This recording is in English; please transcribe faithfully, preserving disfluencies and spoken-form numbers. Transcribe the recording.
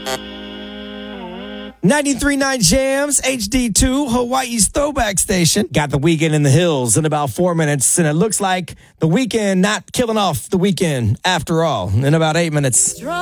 ninety-three point nine Jams, H D two, Hawaii's throwback station. Got The Weeknd in the hills in about four minutes, and it looks like The Weeknd not killing off The Weeknd after all in about eight minutes.